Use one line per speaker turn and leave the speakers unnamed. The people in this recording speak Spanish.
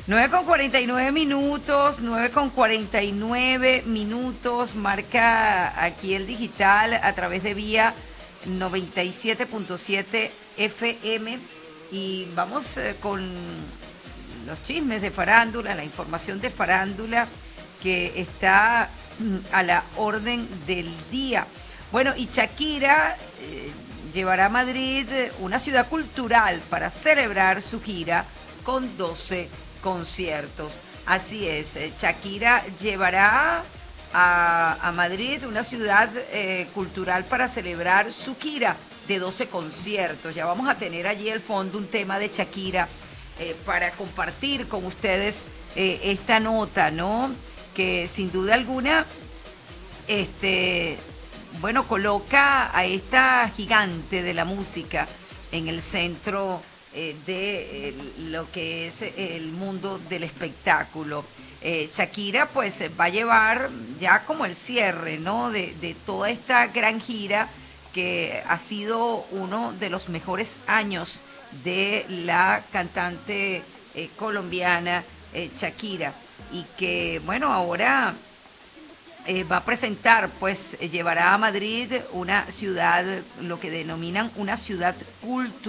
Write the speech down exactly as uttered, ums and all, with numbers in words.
nueve con cuarenta y nueve minutos, nueve con cuarenta y nueve minutos, marca aquí el digital a través de Vía noventa y siete punto siete F M y vamos eh, con los chismes de farándula, la información de farándula que está mm, a la orden del día. Bueno, y Shakira eh, llevará a Madrid una ciudad cultural para celebrar su gira con doce conciertos. Así es, eh, Shakira llevará a, a Madrid una ciudad eh, cultural para celebrar su gira de doce conciertos. Ya vamos a tener allí el fondo un tema de Shakira eh, para compartir con ustedes eh, esta nota, ¿no? Que sin duda alguna, este, bueno, coloca a esta gigante de la música en el centro eh, de eh, lo que es el mundo del espectáculo. Eh, Shakira pues va a llevar ya como el cierre, ¿no? De, de toda esta gran gira que ha sido uno de los mejores años de la cantante eh, colombiana eh, Shakira, y que bueno, ahora eh, va a presentar, pues eh, llevará a Madrid una ciudad, lo que denominan una ciudad cultural